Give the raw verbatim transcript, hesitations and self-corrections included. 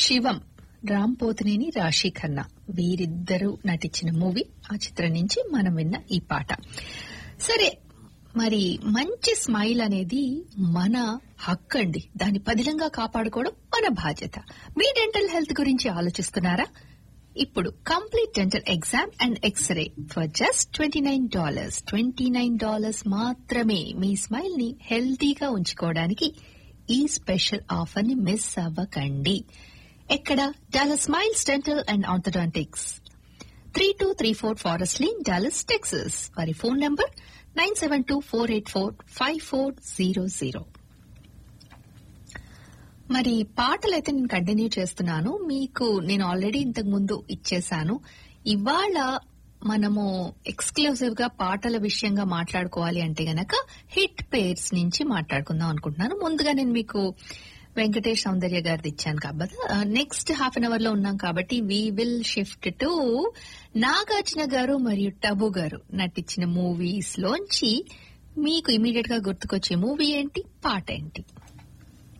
శివం, రామ్ పోతినేని, రాశి ఖన్నా వీరిద్దరూ నటించిన మూవీ. ఆ చిత్రం నుంచి మనం విన్న ఈ పాట. సరే, మరి మంచి స్మైల్ అనేది మన హక్కు అండి. దాన్ని పదిలంగా కాపాడుకోవడం మన బాధ్యత. మీ డెంటల్ హెల్త్ గురించి ఆలోచిస్తున్నారా? ఇప్పుడు complete dental exam and x ray for just twenty nine dollars twenty nine dollars మాత్రమే మీ స్మైల్ ని హెల్తీగా ఉంచుకోవడానికి ఈ స్పెషల్ ఆఫర్ ని మిస్ అవ్వకండి. ఎక్కడ? Dallas smiles dental and orthodontics, three two three four forest lane, Dallas, Texas. వారి phone number nine seven two four eight four five four zero zero. మరి పాటలైతే నేను కంటిన్యూ చేస్తున్నాను. మీకు నేను ఆల్రెడీ ఇంతకు ముందు ఇచ్చేశాను. ఇవాళ మనము ఎక్స్క్లూజివ్ గా పాటల విషయంగా మాట్లాడుకోవాలి అంటే గనక హిట్ పేర్స్ నుంచి మాట్లాడుకుందాం అనుకుంటున్నాను. ముందుగా నేను మీకు వెంకటేష్ సౌందర్య గారిది ఇచ్చాను కాబట్టి నెక్స్ట్ హాఫ్ అన్ అవర్ లో ఉన్నాం కాబట్టి we will shift to Nagarjuna గారు మరియు టబు గారు నటించిన మూవీస్ లోంచి మీకు ఇమీడియట్ గా గుర్తుకొచ్చే మూవీ ఏంటి, పాట ఏంటి?